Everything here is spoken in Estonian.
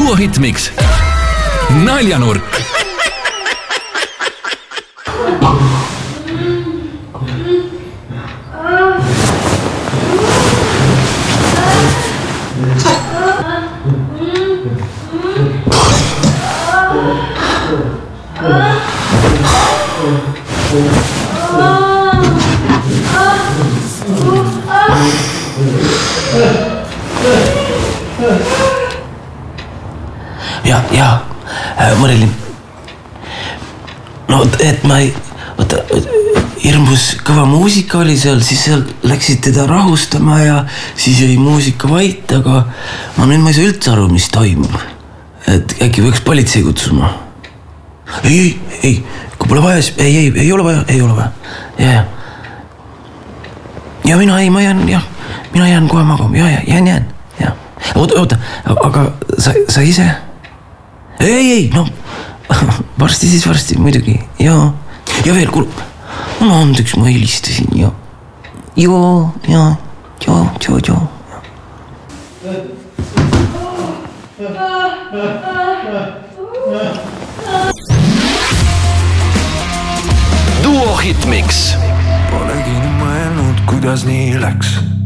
Duo Hitmix. Naljanurk. Ja, mõrelin. No, et ma ei... Hirmus kõva muusika oli seal, siis seal läksid teda rahustama ja siis jäi muusika vait, aga nüüd ma ei saa üldse aru, mis toimub. Et äkki võiks politsei kutsuma. Ei, kui pole vaja, ei ole vaja. Ja mina jään kohe magama, jään. Oota, aga sa ise? Ei, no, varsti, muidugi, ja veel, kuule, andeks, ma helistasin, joo. Duo Hitmix. Polegi mõelnud, kuidas nii läks.